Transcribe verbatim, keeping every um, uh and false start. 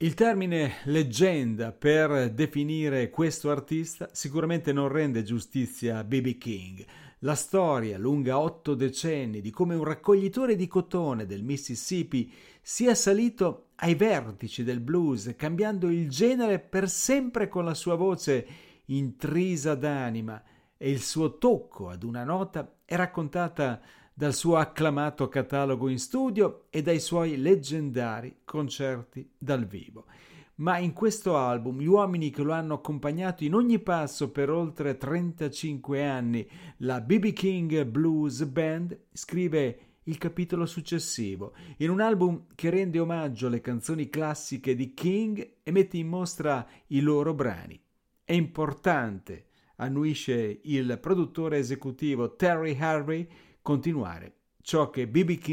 Il termine leggenda per definire questo artista sicuramente non rende giustizia a B B. King. La storia, lunga otto decenni, di come un raccoglitore di cotone del Mississippi sia salito ai vertici del blues, cambiando il genere per sempre con la sua voce intrisa d'anima e il suo tocco ad una nota, è raccontata dal suo acclamato catalogo in studio e dai suoi leggendari concerti dal vivo. Ma in questo album gli uomini che lo hanno accompagnato in ogni passo per oltre trentacinque anni, la B B. King Blues Band, scrive il capitolo successivo, in un album che rende omaggio alle canzoni classiche di King e mette in mostra i loro brani. È importante, annuisce il produttore esecutivo Terry Harvey, continuare ciò che B B. King